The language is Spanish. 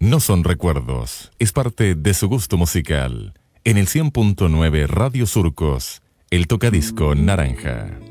No son recuerdos, es parte de su gusto musical. En el 100.9 Radio Surcos, el tocadisco naranja.